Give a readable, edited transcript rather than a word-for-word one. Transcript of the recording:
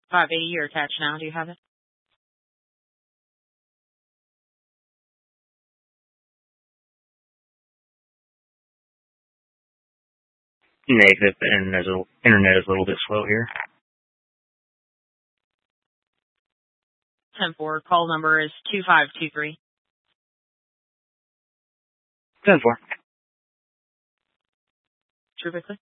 580, you're attached now. Do you have it? Negative. Internet is a little bit slow here. 10-4. Call number is 2523. 10-4. Terrifically.